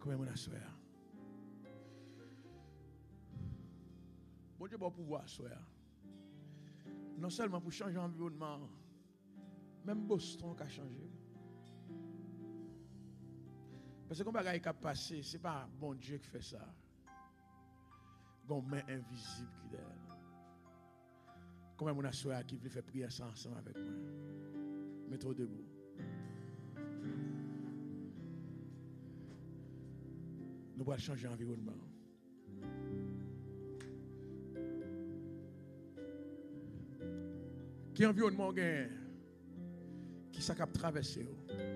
Comment on a souhaité? Bon Dieu, bon pouvoir souhaité. Non seulement pour changer l'environnement, même Boston qui a changé. Parce que comme bagaille qui a passé, ce n'est pas bon Dieu qui fait ça. Une main invisible qui est là. Comment on a souhaité qui veut faire prier ça ensemble avec moi? Mettez-vous debout. Nous allons changer l'environnement. Quel environnement gagne? Qui ça cap traverser?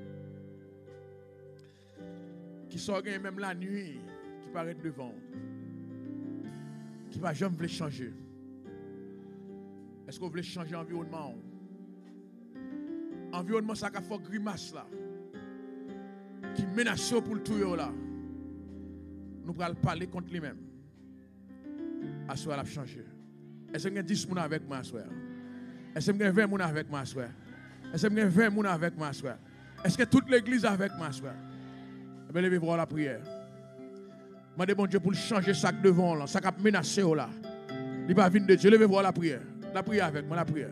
Qui sort même la nuit, qui paraît devant, qui va jamais changer. Est-ce que vous voulez changer l'environnement? Environnement ça qui fait grimace là, qui menace pour tout là. Nous allons parler contre lui-même. À ce soir, il a changé. Est-ce que vous avez 10 personnes avec moi à ce soir? Est-ce que vous avez 20 personnes avec moi à ce soir? Est-ce que vous avez 20 personnes avec moi à ce soir? Est-ce que toute l'église est avec moi à ce soir? Eh bien, levez-vous à la prière. Demandez bon Dieu pour changer ça devant là, ça qui a menacé là. Il va venir de Dieu. Levez-vous à la prière. La prière avec moi, la prière.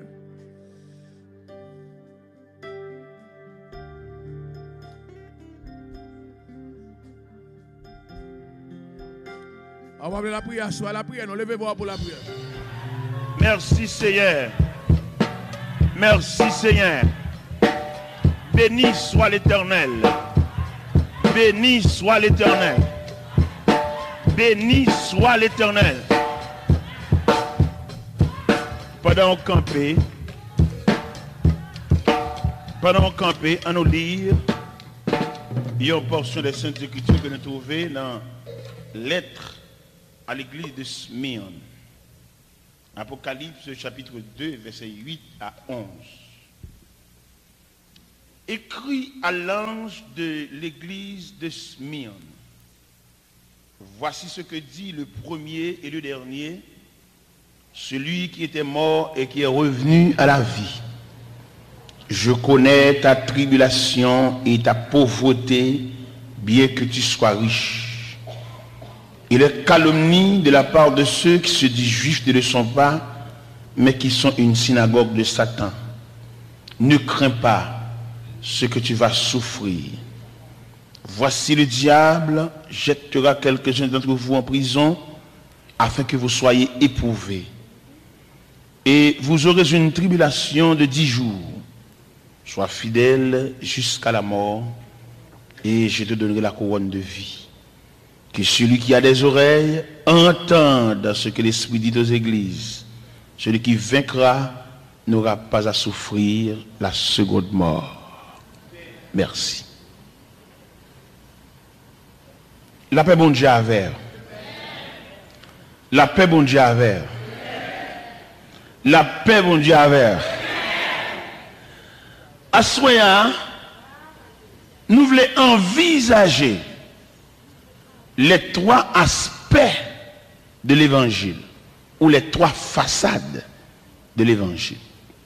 On va appeler la prière, soit la prière, non, levez-vous pour la prière. Merci Seigneur. Merci Seigneur. Béni soit l'Éternel. Béni soit l'Éternel. Béni soit l'Éternel. Pendant qu'on campait, on nous lire une portion des Saintes Écritures que nous trouvons dans lettre à l'église de Smyrne. Apocalypse chapitre 2, versets 8 à 11. Écrit à l'ange de l'église de Smyrne. Voici ce que dit le premier et le dernier, celui qui était mort et qui est revenu à la vie. Je connais ta tribulation et ta pauvreté, bien que tu sois riche. Et les calomnies de la part de ceux qui se disent juifs ne le sont pas, mais qui sont une synagogue de Satan. Ne crains pas ce que tu vas souffrir. Voici le diable jettera quelques-uns d'entre vous en prison, afin que vous soyez éprouvés. Et vous aurez une tribulation de 10 jours. Sois fidèle jusqu'à la mort, et je te donnerai la couronne de vie. Que celui qui a des oreilles entende ce que l'Esprit dit aux églises. Celui qui vaincra n'aura pas à souffrir la seconde mort. Merci. La paix bon Dieu avec. La paix bon Dieu avec. La paix bon Dieu avec. À ce moment, nous voulons envisager les 3 aspects de l'évangile, ou les 3 façades de l'évangile.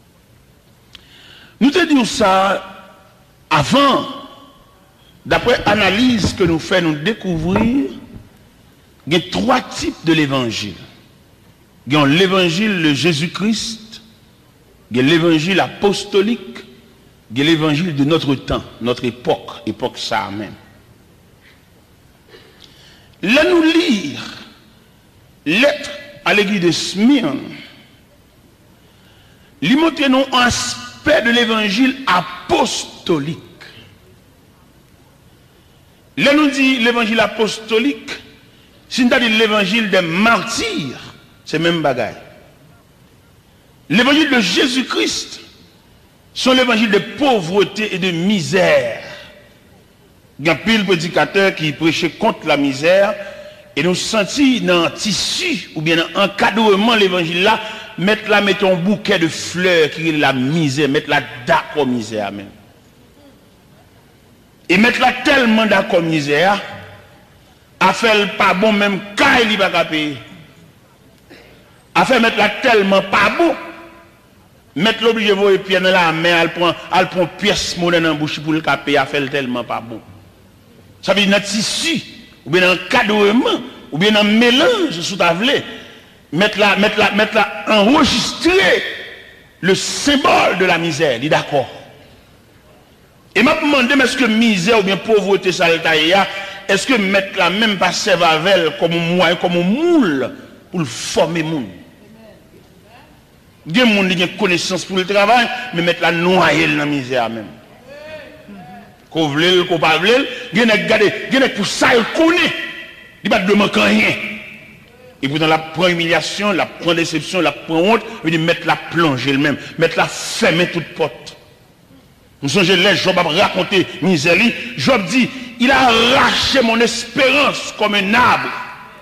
Nous te disons ça avant, d'après l'analyse que nous faisons, nous découvrir qu'il y a 3 types de l'évangile. Il y a l'évangile de Jésus-Christ, il y a l'évangile apostolique, il y a l'évangile de notre temps, notre époque ça même. Là nous lire lettre à l'église de Smyrne, lui montre nous un aspect de l'évangile apostolique. Là nous dit l'évangile apostolique, c'est-à-dire l'évangile des martyrs, c'est même bagaille. L'évangile de Jésus-Christ, c'est l'évangile de pauvreté et de misère. Il y a pile prédicateur qui prêchait contre la misère et nous sentis dans un tissu ou bien dans un encadrement l'évangile là, mettre un bouquet de fleurs qui est la misère, mettre la d'accord misère même. Et mettre là tellement d'accord misère, a fait pas bon même quand il va payer. A fait mettre là tellement pas bon, mettre l'obligé de pied dans la main, elle prend pièce monnaie dans la bouche pour le payer, a fait tellement pas bon. Ça veut dire notre tissu ou bien dans encadrement, ou bien dans mélange sous ta vlé, mettre là, enregistrer le symbole de la misère, il est d'accord. Et m'a demandé, est-ce que misère ou bien pauvreté saltaïa, est-ce que mettre la même pas servavel comme un moyen, comme un moule pour le former monde? Il y a des gens qui ont connaissance pour le travail, mais mettre la noyer dans la misère même. Qu'on veut, qu'on pas veut, il y a des pour ça, il connaît. Il ne demande rien. Et puis dans la première humiliation, la première déception, la première honte, il dit mettre la plongée elle-même, mettre la fermer toute porte. Nous sommes les Job a raconté misère. Job dit, il a arraché mon espérance comme un arbre.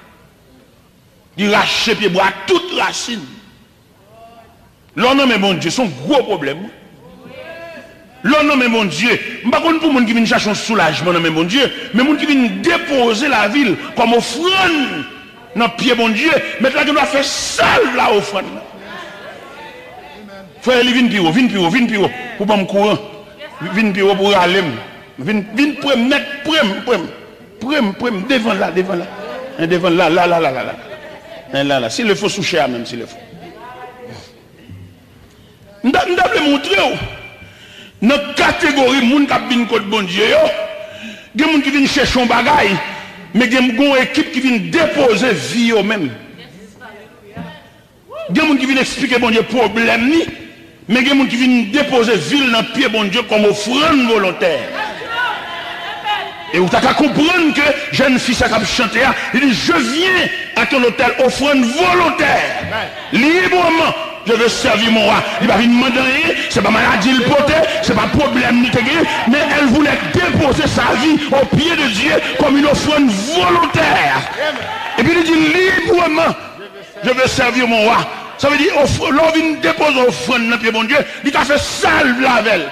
Il a arraché pied bois toute racine. L'homme mais mon Dieu, c'est un gros problème. L'homme mais mon Dieu, je ne sais pas pour les gens qui viennent chercher un soulagement, mais mon Dieu, mais les gens qui viennent déposer la ville comme offrande dans le pied, mon Dieu, maintenant il doit faire seul la offrande. Frère, viens plus haut, pour pas me courir. Viens plus haut pour aller. Viens prendre devant là. S'il le faut, sous cher même, s'il le faut. Je vais montrer. Dans la catégorie de gens qui viennent contre bon Dieu, il y a des gens qui viennent chercher un bagage, mais il y a une équipe qui vient déposer vie eux-mêmes. Il y a des gens qui viennent expliquer bon Dieu problème, mais il y a des gens qui viennent déposer vie dans le pied bon Dieu comme offrande volontaire. Et vous avez comprendre que jeune fille qui a chanté, il dit je viens à ton hôtel offrande volontaire, librement. Je veux servir mon roi. Il va venir demander rien, ce n'est pas maladie le porter, ce n'est pas problème ni mais elle voulait déposer sa vie au pied de Dieu comme une offrande volontaire. Et puis il dit librement, je veux servir mon roi. Ça veut dire, l'on vient déposer offrande dans le pied de mon Dieu, il a fait salve la velle.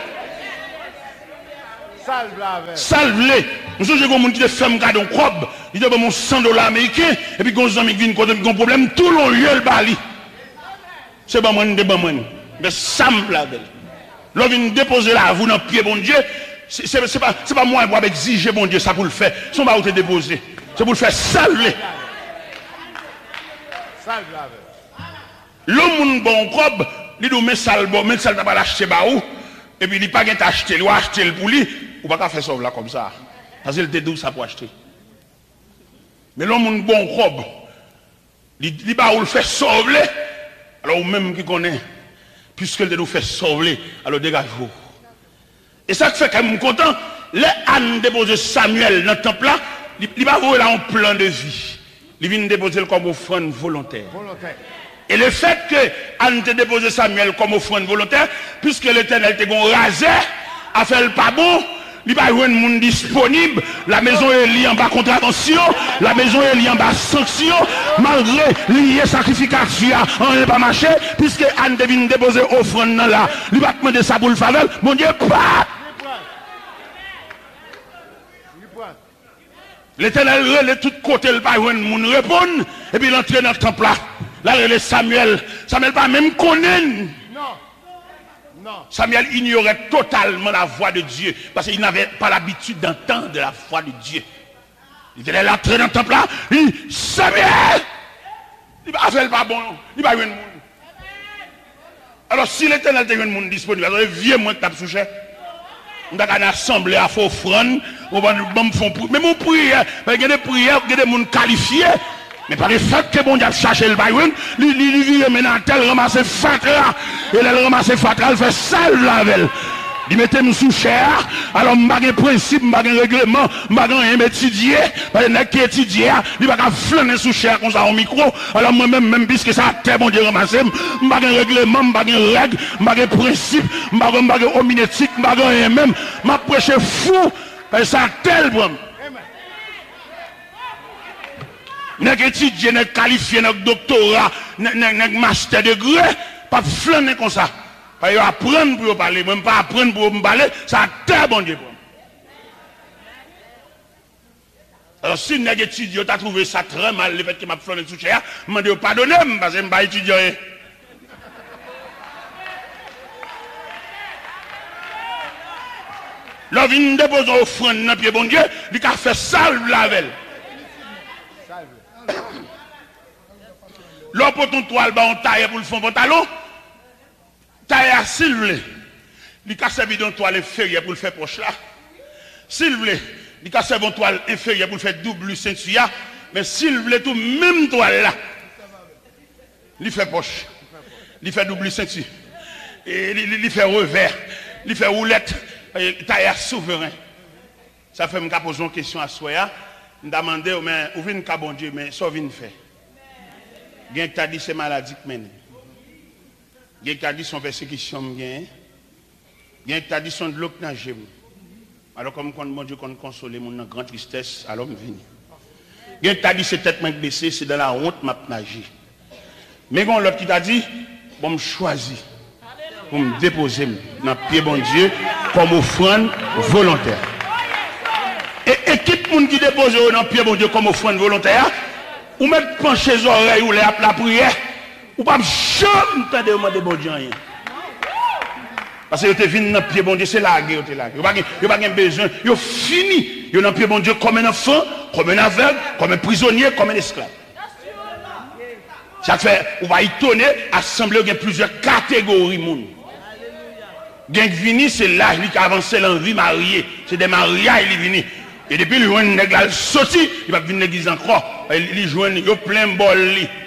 Salve-les. Nous sommes des gens qui font un cadeau crobe, ils donnent mon $100 américain, et puis quand ils viennent quand ils ont un problème, tout le lieu le bali. C'est pas moi, mais semble la belle. L'on vient déposer là, vous dans le pied, bon Dieu. C'est pas moi qui vais exiger, bon Dieu, ça pour le faire. C'est pas où te déposer. C'est pour le faire salver. L'homme, bon robe, il dit, mais ça, t'as pas l'acheter, et puis il pas qu'à acheter, il va acheter pour lui, ou pas qu'à faire ça là comme ça. Parce qu'il te dit ça pour acheter. Mais l'homme, bon robe, il va le faire sauver. Alors, même qui connaît, puisqu'elle nous fait sauver, alors dégagez-vous. Et ça fait que je suis content, les Anne déposé Samuel dans le temple là, il va voir là un plan de vie. Il vient déposer comme offrande volontaire. Et le fait que Anne te déposé Samuel comme offrande volontaire, puisque l'Éternel te rasé, a fait le pas bon, il n'y a pas de monde disponible, la maison est liée en bas contravention, la maison est liée en bas sanction, malgré lié sacrification, on n'est pas marché, puisque Anne devine déposer offrande là, il va demander ça pour le faveur, mon Dieu, pas! L'Éternel relève tout côté, le pas de monde répondre, et puis il entre dans le temple là. Là, il est Samuel pas même connaître. Samuel ignorait totalement la voix de Dieu parce qu'il n'avait pas l'habitude d'entendre la voix de Dieu. Il était là, entré dans le temple là, il dit Samuel! Il va faire pas bon, il va y avoir un monde. Alors si l'Éternel était un monde disponible, alors viens-moi que tu as souché. On a une assemblée à faire offrande, on va nous faire mais mon prière, il y a des prières, il y a des gens qualifiés. Mais par le fait que bon Dieu a cherché le baïon, il vient maintenant tel ramasser fatra, et elle ramasse fatra, elle fait salve la velle. Il mettait nous sous chair, alors je n'ai pas de principe, je n'ai pas de règlement, je n'ai pas de étudier, parce que qui étudie, il va pas flâner sous chair comme ça au micro, alors moi-même, même puisque ça a très bon Dieu ramassé, je n'ai pas de règlement, je n'ai pas de règle, je n'ai pas de principe, je n'ai pas de hominétique, je n'ai pas de rien même, je n'ai prêché fou, parce que ça a tel bon. N'est étudié, n'est qualifié, n'est doctorat, n'est master degré, pas flâner comme ça. Pas apprendre pour parler, même pas apprendre pour me parler, ça a très bon Dieu. Alors si n'est étudié, tu as trouvé ça très mal, le fait qu'il m'a flâné sous chair, je m'a dit pardonnez, parce que je ne pas étudier. L'homme vient déposer offrande dans le pied bon Dieu, il a fait salve la velle. L'on pour ton toile, on taille pour le fond pantalon. Taille à s'il vous plaît. Il a servi d'une toile inférieure pour le faire poche là. S'il vous plaît, il a servi une toile inférieure pour le faire double ceinture. Mais s'il vous plaît, tout même toile là, il fait poche. Il fait double ceinture. Et il fait revers. Il fait roulette. Taille souverain. Ça fait me poser une question à Soya. Je demande, mais où vient le bon Dieu, mais ça vient faire. Quelqu'un t'a dit c'est maladie que mène. Quelqu'un t'a dit son persécution me gagne. Quelqu'un t'a dit son de l'eau que nage. Alors comme quand mon Dieu console mon grande tristesse, alors me vient. Quelqu'un t'a dit c'est tête main baissée, c'est dans la honte m'a nager. Mais quand l'autre qui t'a dit, bon me choisir pour me déposer dans le pied bon Dieu comme offrande volontaire. Et qui le monde qui dépose dans le pied bon Dieu comme offrande volontaire, ou mettre pencher les oreilles ou la prière, ou pas jamais entendre demander bon Dieu rien. Parce que vous êtes venu dans le pied bon Dieu, c'est la guerre, vous n'avez pas besoin, vous avez fini, vous êtes dans le pied bon Dieu comme un enfant, comme un aveugle, comme un prisonnier, comme un esclave. Ça fait, on va étonner, assembler, il y a plusieurs catégories de monde. Gang vini, c'est l'âge qui avance dans la vie mariée. C'est des mariages, il vini. Et depuis, il joue une nègre sorti, il va venir l'église encore. Il joue un plein bol.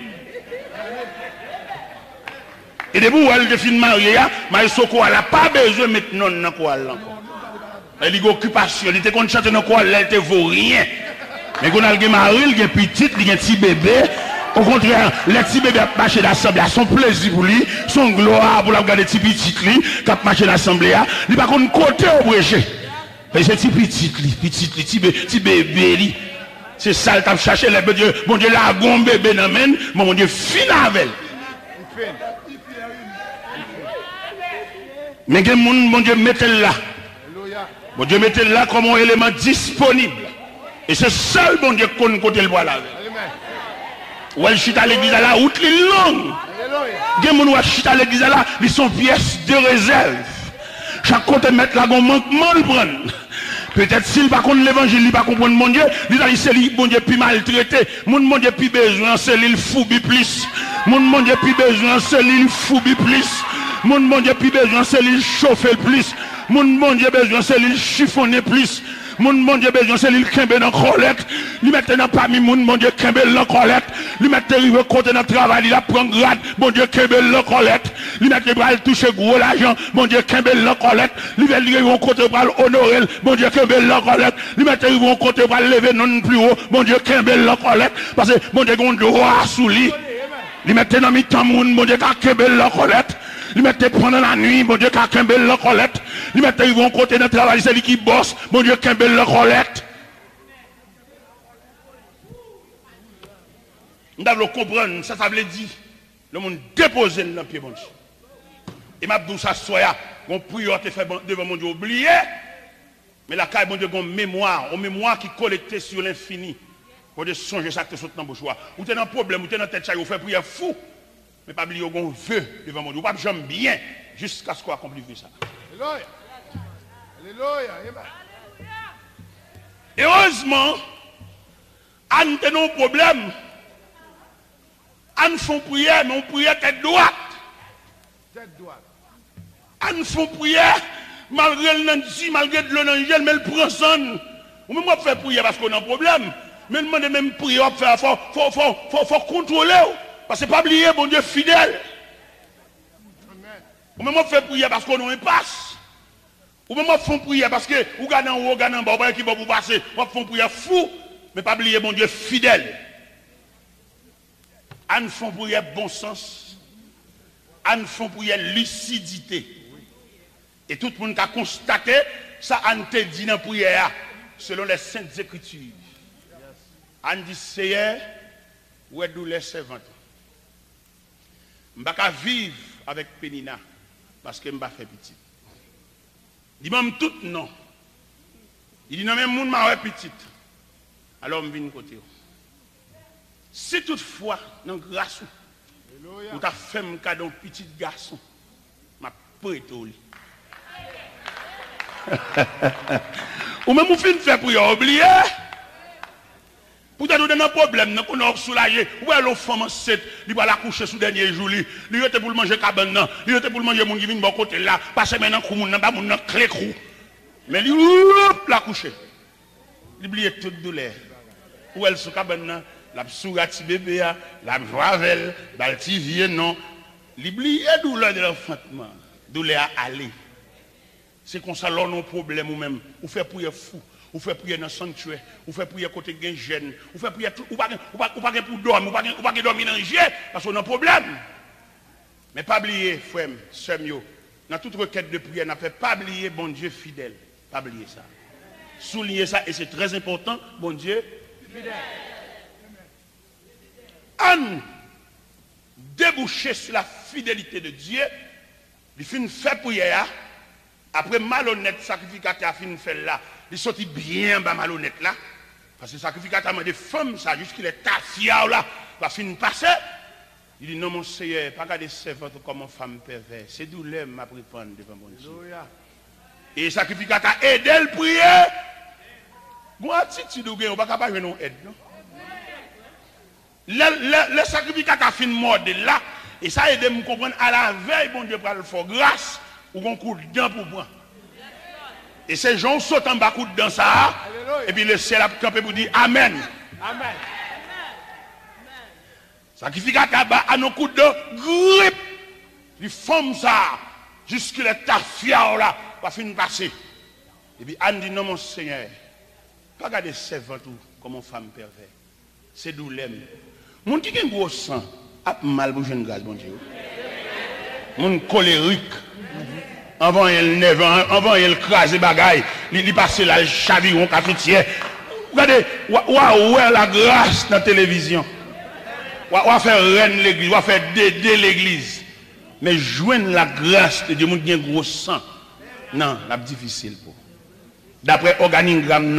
Et depuis, il est fini marié, mais il n'a pas besoin de mettre non dans quoi encore. Il a une occupation, il était contre chanter dans quoi, il ne vaut rien. Mais quand il a un mari, il a un petit, il a un petit bébé. Au contraire, les petits bébés qui marchent dans l'assemblée, son plaisir pour lui, son gloire pour regarder les petits petits qui marchent dans l'assemblée, il va pas côté au prêcher. C'est petit petit bébé. C'est ça, il a cherché les bébés. Mon Dieu, là, bon bébé, mon Dieu, fin avec. Mais mon Dieu, mettez-le là. Mon Dieu, mettez-le là comme un élément disponible. Et c'est ça, bon Dieu, qu'on côté le bois là. Ou elle chute à l'église à la route, les longues. Des gens qui chutent à l'église à la, ils sont pièces de réserve. Chaque côté mettre là, on manquement le prendre. Peut-être s'il va contre l'évangile, il ne va pas comprendre mon Dieu, il va dire mon Dieu plus maltraité. Mon Dieu plus besoin, c'est l'île foubi plus. Mon Dieu plus besoin, c'est l'île foubi plus. Mon Dieu plus besoin, c'est l'île chauffer plus. Mon Dieu besoin, c'est l'île chiffonner plus. Mon Dieu besoin c'est lui qui dans la collecte. Lui maintenant parmi mon Dieu qui dans la collecte. Lui maintenant côté dans le travail, il prend grade. Mon Dieu qui dans la collecte. Lui maintenant va toucher gros l'argent. Mon Dieu qui dans la collecte. Lui maintenant côté va honorer. Mon Dieu qui dans la collecte. Lui maintenant côté va lever non plus haut. Mon Dieu qui dans la collecte. Parce que mon Dieu a un droit sous lui. Lui maintenant mi-temps mon Dieu qui dans la collecte. Ils mettent pendant la nuit, mon Dieu, qui a la collecte. Ils mettent, ils vont côté dans le travail, c'est lui qui bosse, mon Dieu, qui a la collecte. Nous devons comprendre, ça veut dire, le monde déposer dans le pied, mon Dieu. Et m'a dit ça, soit, on prière te fait devant mon Dieu oublié, mais la caille, mon Dieu, une mémoire qui collecte sur l'infini. Pour de songer ça que tu sautes dans le bouchoir. Ou tu es dans un problème, ou tu es dans tête chaque, ou fait prière fou. Mais pas oublier qu'on veut devant mon Dieu. Pas j'aime bien jusqu'à ce qu'on accomplisse ça. Alléluia. Alléluia. Heureusement, on a un problème. On fait prière, mais on prie tête droite. Tête droite. On fait prière, malgré le nanti, malgré le l'angel, mais le prend son. Ou même on fait prière parce qu'on a un problème. Mais le même prière, faut contrôler. Parce que pas oublier, bon Dieu fidèle. Ou même on fait prière parce qu'on a un passe. Ou même on fait prière parce que vous gagnez en haut, vous gagnez en bas, qui va vous passer. On fait prière fou, mais pas oublier, bon Dieu fidèle. On fait prière bon sens. On fait prière lucidité. Et tout le monde a constaté, ça on te dit dans la prière, selon les saintes écritures. On dit, Seigneur, où est-ce les servantes? Je ne vais pas vivre avec Pénina parce que je ne vais pas faire petit. Il dit même tout non. Il dit non, même monde m'a petit. Alors je viens côté. Si toutefois, dans la grâce, ou ta fait un cadeau petit garçon, je prête au lit. Ou même vous finissez faire pour y oublier. Pour te donner un problème, nous avons soulagé. Où est l'enfant enceinte, il va la coucher sous le dernier jour, il était pour manger cabane, il était pour manger mon qui vient de côté là, parce que maintenant, il n'a pas mon clé crou. Mais il la coucher. Il oublie toute douleur. Où est sous cabane, la sourate bébé, la joavel, la petit vieux non. Il oublie la douleur de l'enfantement. Douleur à aller. C'est comme ça, l'on a un problème ou même. Ou fait prier fou. Ou fait prier dans le sanctuaire, ou fait prier côté gain jeune, ou fait prier tout, ou pas pour dormir, ou pas dormir dans le jet, parce qu'on a un problème. Mais pas oublier, frère, sœur, dans toute requête de prière, n'a fait pas oublier bon Dieu fidèle. Pas oublier ça. Souligner ça, et c'est très important, bon Dieu fidèle. En déboucher sur la fidélité de Dieu, il finit faire prière, après malhonnête sacrificateur fin fait là. Il sortit bien bas malhonnête là. Parce que le sacrificateur m'a dit femme ça, jusqu'il est tafia là, va finir passer. Il dit non mon Seigneur, pas garder servante comme une femme perverse. C'est douleur m'a pris prendre devant mon Dieu. Et le sacrificateur aide le prier. Bon attitude ou bien on va pas jouer non aide non. Le sacrificateur fin mort là et ça aide me comprendre à la veille bon Dieu pour le faire grâce ou un coup de dent pour moi. Et ces gens sautent en bas coup dans ça. Et puis le ciel a campé pour dire Amen. Amen. Sacrificateur à nos coups de grippe. Les femmes ça. Jusqu'à la tafia là. Va finir passer. Et puis Anne dit non mon Seigneur. Pas garder servante comme une femme perverse. C'est douleur. Mon qui a un gros sang. A mal pour jeune grâce bon Dieu. Mon colérique. Avant il neuf avant il crase bagaille, il passe là le chaviron cafetière. Regardez, waouh la grâce dans la télévision. Waouh faire reine l'église, waouh faire dédé l'église. Mais joindre la grâce de Dieu, mon bien gros sang. Non, c'est difficile pour. D'après organigramme